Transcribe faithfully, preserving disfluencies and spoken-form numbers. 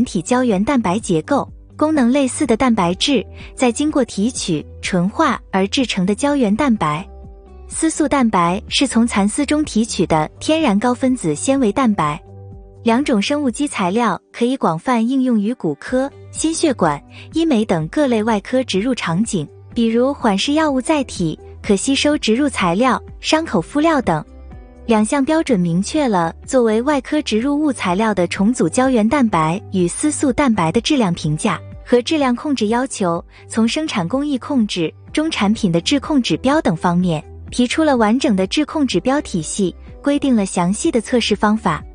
体胶原蛋白结构，功能类似的蛋白质，再经过提取、纯化而制成的胶原蛋白。丝素蛋白是从蚕丝中提取的天然高分子纤维蛋白。两种生物基材料可以广泛应用于骨科、心血管、医美等各类外科植入场景，比如缓释药物载体、可吸收植入材料、伤口敷料等。两项标准明确了作为外科植入物材料的重组胶原蛋白与丝素蛋白的质量评价和质量控制要求，从生产工艺控制、中产品的质控指标等方面，提出了完整的质控指标体系，规定了详细的测试方法。